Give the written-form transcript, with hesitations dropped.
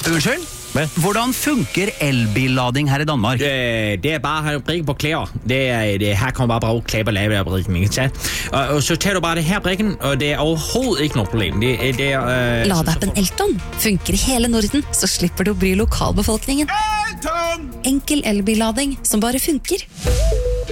Unnskyld? Hvordan funker elbillading her i Danmark? Det bare at brikke på klær. Her kan man bare bruge klær på lave brikken, ikke sant? Og så tager du bare det her brikken, og det overhovedet ikke noe problem. Ladeappen Elton funker i hele Norden, så slipper du å bry lokalbefolkningen. Elton! Enkel elbillading som bare funker.